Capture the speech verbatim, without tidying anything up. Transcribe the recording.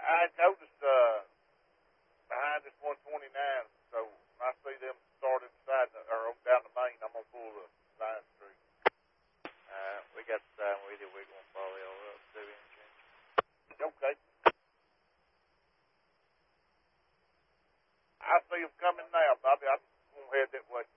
I noticed uh, behind this one twenty-nine, so when I see them starting side or on down the main, I'm gonna pull the side street. Uh, we got the side with you. We're gonna follow y'all up to interchange. Okay. I see them coming now, Bobby. I'm gonna head that way.